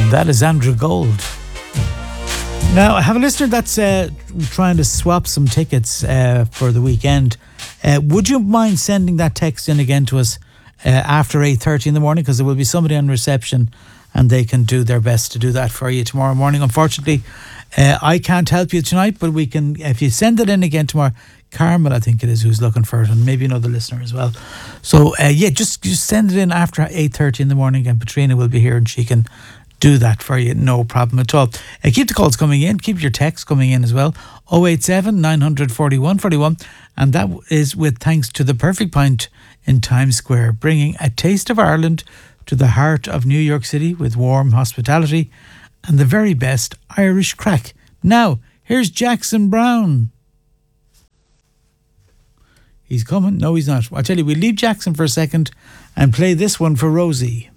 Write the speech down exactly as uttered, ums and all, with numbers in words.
That is Andrew Gold. Now, I have a listener that's uh, trying to swap some tickets uh, for the weekend. Uh, would you mind sending that text in again to us uh, after eight thirty in the morning? Because there will be somebody on reception and they can do their best to do that for you tomorrow morning. Unfortunately, uh, I can't help you tonight, but we can, if you send it in again tomorrow, Carmel, I think it is, who's looking for it, and maybe another listener as well. So, uh, yeah, just, just send it in after eight thirty in the morning, and Patrina will be here and she can do that for you, no problem at all. Uh, keep the calls coming in, keep your texts coming in as well. oh eight seven, nine four one, four one, and that is with thanks to the Perfect Pint in Times Square, bringing a taste of Ireland to the heart of New York City with warm hospitality and the very best Irish crack. Now, here's Jackson Browne. He's coming? No, he's not. I'll tell you, we'll leave Jackson for a second and play this one for Rosie.